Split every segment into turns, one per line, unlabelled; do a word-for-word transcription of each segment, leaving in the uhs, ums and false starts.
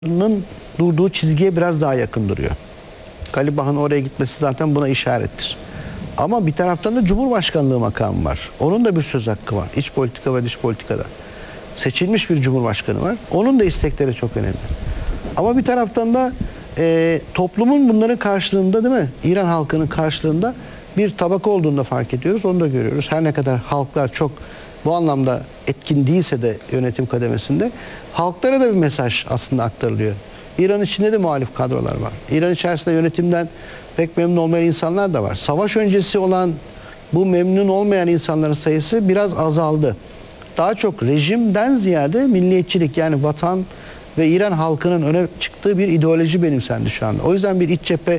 Nın durduğu çizgiye biraz daha yakın duruyor. Galibah'ın oraya gitmesi zaten buna işarettir. Ama bir taraftan da Cumhurbaşkanlığı makamı var. Onun da bir söz hakkı var. İç politika ve dış politikada. Seçilmiş bir Cumhurbaşkanı var. Onun da istekleri çok önemli. Ama bir taraftan da e, toplumun bunların karşılığında, değil mi? İran halkının karşılığında bir tabaka olduğunu da fark ediyoruz. Onu da görüyoruz. Her ne kadar halklar çok bu anlamda etkin değilse de yönetim kademesinde halklara da bir mesaj aslında aktarılıyor. İran içinde de muhalif kadrolar var. İran içerisinde yönetimden pek memnun olmayan insanlar da var. Savaş öncesi olan bu memnun olmayan insanların sayısı biraz azaldı. Daha çok rejimden ziyade milliyetçilik, yani vatan ve İran halkının öne çıktığı bir ideoloji benimsendi şu anda. O yüzden bir iç cephe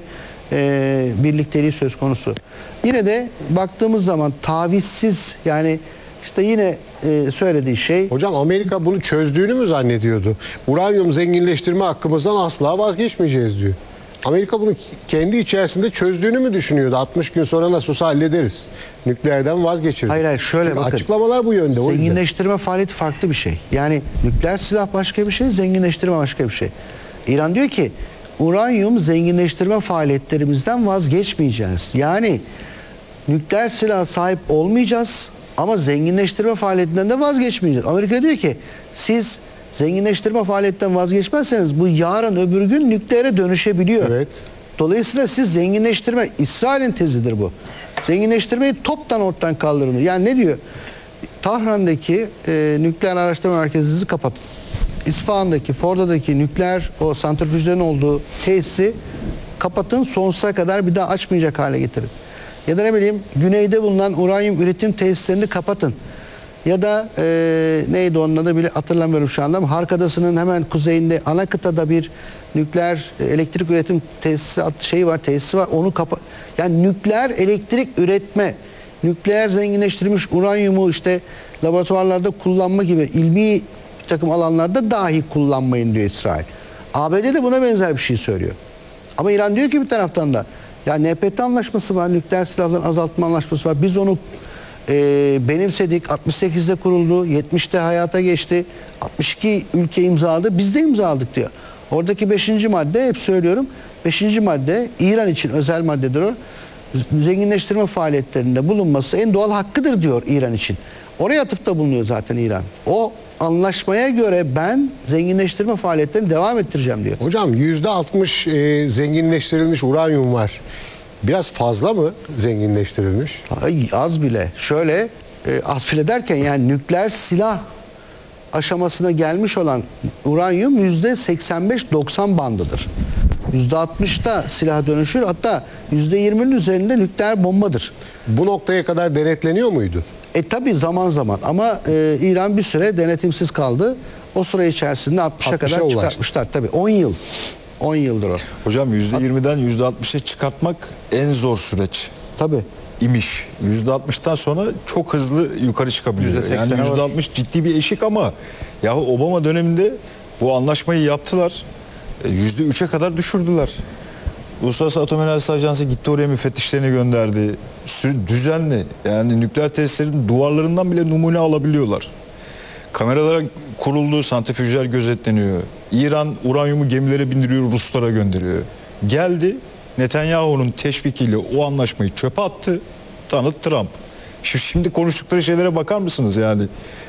e, birlikteliği söz konusu. Yine de baktığımız zaman tavizsiz, yani işte yine e, söylediği şey...
Hocam Amerika bunu çözdüğünü mü zannediyordu? Uranyum zenginleştirme hakkımızdan asla vazgeçmeyeceğiz diyor. Amerika bunu kendi içerisinde çözdüğünü mü düşünüyordu? altmış gün sonra nasıl olsa hallederiz. Nükleerden vazgeçiriz.
Hayır hayır şöyle
Çünkü
bakın.
açıklamalar bu yönde.
Zenginleştirme faaliyeti farklı bir şey. Yani nükleer silah başka bir şey, zenginleştirme başka bir şey. İran diyor ki uranyum zenginleştirme faaliyetlerimizden vazgeçmeyeceğiz. Yani nükleer silah sahip olmayacağız ama zenginleştirme faaliyetinden de vazgeçmeyeceğiz. Amerika diyor ki siz zenginleştirme faaliyetten vazgeçmezseniz bu yarın öbür gün nükleere dönüşebiliyor.
Evet.
Dolayısıyla siz zenginleştirme, İsrail'in tezidir bu. Zenginleştirmeyi toptan ortadan kaldırın. Yani ne diyor? Tahran'daki e, nükleer araştırma merkezinizi kapatın. İsfahan'daki, Fordo'daki nükleer o santrifüjlerin olduğu tesisi kapatın, sonsuza kadar bir daha açmayacak hale getirin. Ya da ne bileyim güneyde bulunan uranyum üretim tesislerini kapatın. Ya da e, neydi onun adı bile hatırlamıyorum şu anda ama Hark Adası'nın hemen kuzeyinde ana kıtada bir nükleer elektrik üretim tesisi şeyi var, tesisi var. Onu kapa. Yani nükleer elektrik üretme, nükleer zenginleştirilmiş uranyumu işte laboratuvarlarda kullanma gibi ilmi bir takım alanlarda dahi kullanmayın diyor İsrail. A B D de buna benzer bir şey söylüyor. Ama İran diyor ki bir taraftan da ya N P T anlaşması var, nükleer silahların azaltma anlaşması var. Biz onu e, benimsedik. altmış sekizde kuruldu, yetmişte hayata geçti. altmış iki ülke imzaladı. Biz de imzaladık diyor. Oradaki beşinci madde, hep söylüyorum. beşinci madde İran için özel maddedir o. Zenginleştirme faaliyetlerinde bulunması en doğal hakkıdır diyor İran için. Oraya atıfta bulunuyor zaten İran. O anlaşmaya göre ben zenginleştirme faaliyetlerini devam ettireceğim diyor.
Hocam yüzde altmış e, zenginleştirilmiş uranyum var. Biraz fazla mı zenginleştirilmiş?
Ay, az bile. Şöyle e, az bile derken yani nükleer silah aşamasına gelmiş olan uranyum yüzde seksen beş doksan bandıdır. yüzde altmışta silaha dönüşür, hatta yüzde yirminin üzerinde nükleer bombadır.
Bu noktaya kadar denetleniyor muydu?
E tabi zaman zaman ama e, İran bir süre denetimsiz kaldı. O süre içerisinde altmışa kadar
ulaştı.
çıkartmışlar. Tabi on yıl. on yıldır o.
Hocam yüzde yirmiden yüzde altmışa çıkartmak en zor süreç.
Tabi.
İmiş. yüzde altmıştan sonra çok hızlı yukarı çıkabiliyor. Yani yüzde altmış ciddi bir eşik ama yahu Obama döneminde bu anlaşmayı yaptılar. yüzde üçe kadar düşürdüler. Uluslararası Atom Enerjisi Ajansı gitti oraya müfettişlerini gönderdi. Düzenli, yani nükleer tesislerin duvarlarından bile numune alabiliyorlar. Kameralar kuruldu, santrifüjler gözetleniyor. İran uranyumu gemilere bindiriyor, Ruslara gönderiyor. Geldi, Netanyahu'nun teşvikiyle o anlaşmayı çöpe attı, tanıdı Trump. Şimdi konuştukları şeylere bakar mısınız yani?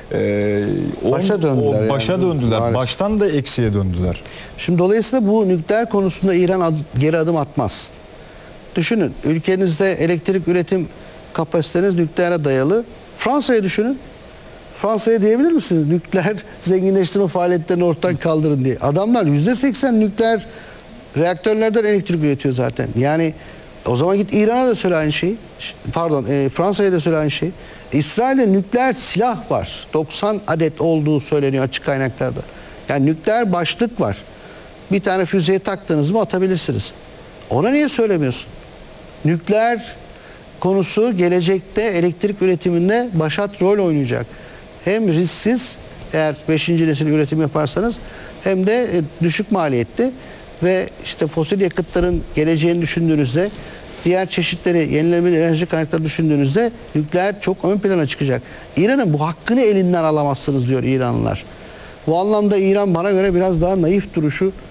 Ee,
başa
on,
döndüler.
O başa
yani.
döndüler.
Maalesef.
Baştan da eksiye döndüler.
Şimdi dolayısıyla bu nükleer konusunda İran ad, geri adım atmaz. Düşünün, ülkenizde elektrik üretim kapasiteniz nükleere dayalı. Fransa'yı düşünün. Fransa'ya diyebilir misiniz? Nükleer zenginleştirme faaliyetlerini ortadan kaldırın diye. Adamlar yüzde seksen nükleer reaktörlerden elektrik üretiyor zaten. Yani o zaman git İran'a da söyle aynı şeyi. Pardon, e, Fransa'ya da söyle aynı şeyi. İsrail'de nükleer silah var. doksan adet olduğu söyleniyor açık kaynaklarda. Yani nükleer başlık var. Bir tane füzeye taktınız mı atabilirsiniz. Ona niye söylemiyorsun? Nükleer konusu gelecekte elektrik üretiminde başat rol oynayacak. Hem risksiz, eğer beşinci nesil üretim yaparsanız, hem de düşük maliyetli ve işte fosil yakıtların geleceğini düşündüğünüzde, diğer çeşitleri, yenilenebilir enerji kaynakları düşündüğünüzde nükleer çok ön plana çıkacak. İran'ın bu hakkını elinden alamazsınız diyor İranlılar. Bu anlamda İran bana göre biraz daha naif duruşu